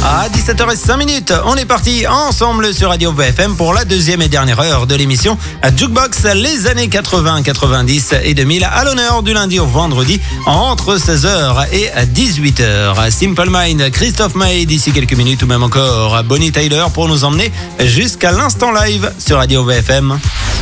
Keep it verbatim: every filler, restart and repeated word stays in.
À dix-sept heures cinq, on est parti ensemble sur Radio V F M pour la deuxième et dernière heure de l'émission Jukebox, les années quatre-vingts, quatre-vingt-dix et deux mille à l'honneur du lundi au vendredi entre seize heures et dix-huit heures. Simple Mind, Christophe Maé d'ici quelques minutes ou même encore Bonnie Tyler pour nous emmener jusqu'à l'instant live sur Radio V F M.